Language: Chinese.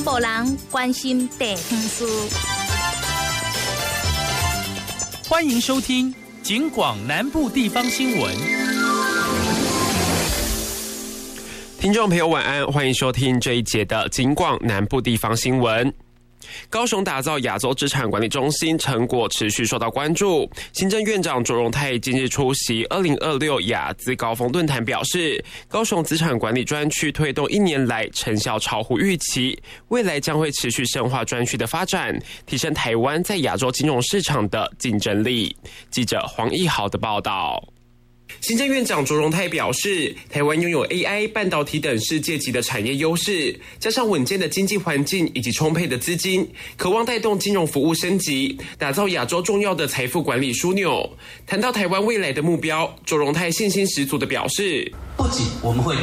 部人关心地方事。 欢迎收听警广南部地方新闻。 听众朋友晚安，欢迎收听这一节的警广南部地方新闻。高雄打造亚洲资产管理中心成果持续受到关注。行政院长卓荣泰今日出席2026亚资高峰论坛，表示，高雄资产管理专区推动1年来成效超乎预期，未来将会持续深化专区的发展，提升台湾在亚洲金融市场的竞争力。记者黄义豪的报道。行政院长卓荣泰表示，台湾拥有 AI、半导体等世界级的产业优势，加上稳健的经济环境以及充沛的资金，渴望带动金融服务升级，打造亚洲重要的财富管理枢纽。谈到台湾未来的目标，卓荣泰信心十足地表示， 不仅我们会